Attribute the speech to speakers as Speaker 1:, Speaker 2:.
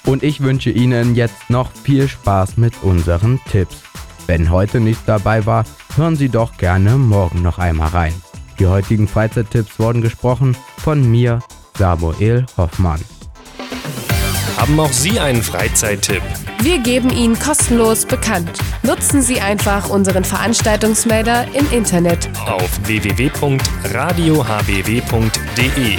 Speaker 1: Und ich wünsche Ihnen jetzt noch viel Spaß mit unseren Tipps. Wenn heute nichts dabei war, hören Sie doch gerne morgen noch einmal rein. Die heutigen Freizeittipps wurden gesprochen von mir, Samuel Hoffmann.
Speaker 2: Haben auch Sie einen Freizeittipp?
Speaker 3: Wir geben ihn kostenlos bekannt. Nutzen Sie einfach unseren Veranstaltungsmelder im Internet
Speaker 2: Auf www.radiohbw.de